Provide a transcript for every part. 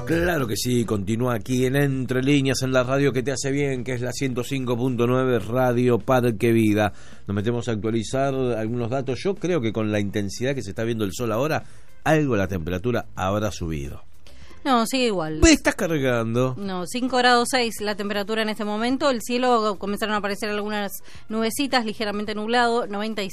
Claro que sí, continúa aquí en Entre Líneas, en la radio que te hace bien, que es la 105.9 Radio Parque Vida. Nos metemos a actualizar algunos datos. Yo creo que con la intensidad que se está viendo el sol ahora, algo la temperatura habrá subido. No, sigue igual. ¿Me estás cargando? No, 5 grados 6 la temperatura en este momento. El cielo comenzaron a aparecer algunas nubecitas, ligeramente nublado,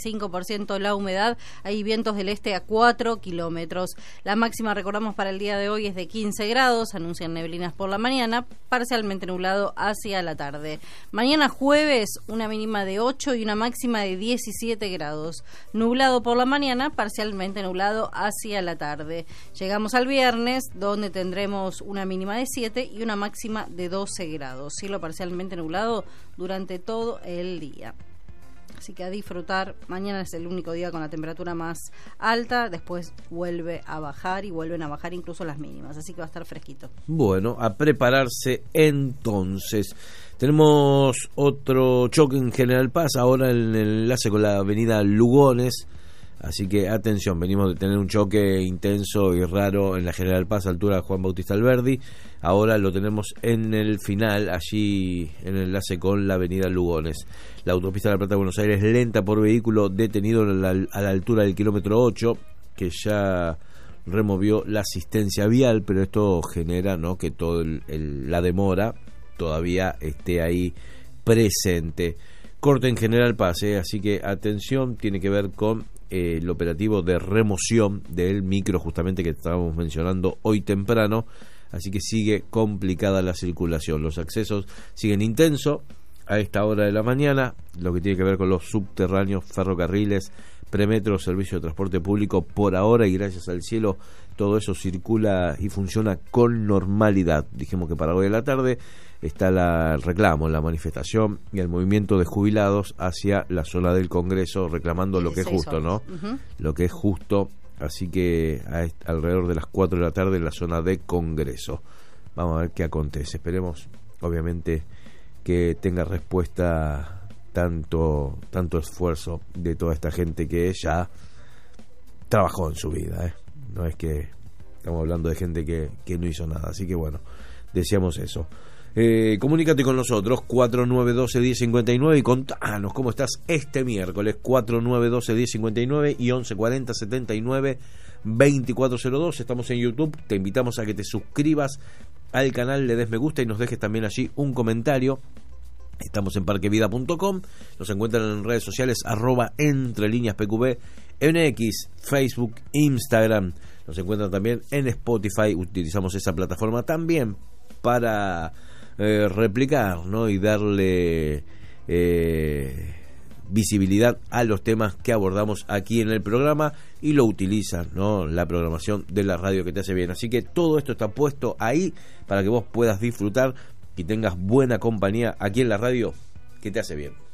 95% la humedad. Hay vientos del este a 4 kilómetros. La máxima, recordamos, para el día de hoy es de 15 grados. Anuncian neblinas por la mañana, parcialmente nublado hacia la tarde. Mañana jueves, una mínima de 8 y una máxima de 17 grados. Nublado por la mañana, parcialmente nublado hacia la tarde. Llegamos al viernes, donde tendremos una mínima de 7 y una máxima de 12 grados. Cielo parcialmente nublado durante todo el día. Así que a disfrutar. Mañana es el único día con la temperatura más alta. Después vuelve a bajar y vuelven a bajar incluso las mínimas. Así que va a estar fresquito. Bueno, a prepararse entonces. Tenemos otro choque en General Paz. Ahora en el enlace con la avenida Lugones. Así que atención, venimos de tener un choque intenso y raro en la General Paz, altura de Juan Bautista Alberdi. Ahora lo tenemos en el final, allí en el enlace con la avenida Lugones. La autopista de La Plata de Buenos Aires lenta por vehículo detenido a la altura del kilómetro 8, que ya removió la asistencia vial, pero esto genera, ¿no?, que todo la demora todavía esté ahí presente. Corte en General Paz, así que atención, tiene que ver con el operativo de remoción del micro justamente que estábamos mencionando hoy temprano, así que sigue complicada la circulación, los accesos siguen intensos a esta hora de la mañana, lo que tiene que ver con los subterráneos, ferrocarriles, premetro, servicio de transporte público, por ahora y gracias al cielo todo eso circula y funciona con normalidad. Dijimos que para hoy de la tarde está el reclamo, la manifestación y el movimiento de jubilados hacia la zona del Congreso reclamando lo que es justo, ¿no? Uh-huh. Lo que es justo, así que alrededor de las 4 de la tarde en la zona de Congreso. Vamos a ver qué acontece. Esperemos, obviamente, que tenga respuesta tanto esfuerzo de toda esta gente que ya trabajó en su vida, No es que estamos hablando de gente que no hizo nada, así que bueno, deseamos eso. Comunícate con nosotros 4912-1059 y contanos cómo estás este miércoles 4912-1059 y 1140-79-2402. Estamos en YouTube, te invitamos a que te suscribas al canal, le des me gusta y nos dejes también allí un comentario. Estamos en parquevida.com, nos encuentran en redes sociales @entrelineaspqb, en X, Facebook, Instagram, nos encuentran también en Spotify, utilizamos esa plataforma también para replicar, ¿no?, y darle visibilidad a los temas que abordamos aquí en el programa y lo utilizan, ¿no?, la programación de la radio que te hace bien. Así que todo esto está puesto ahí para que vos puedas disfrutar y tengas buena compañía aquí en la radio que te hace bien.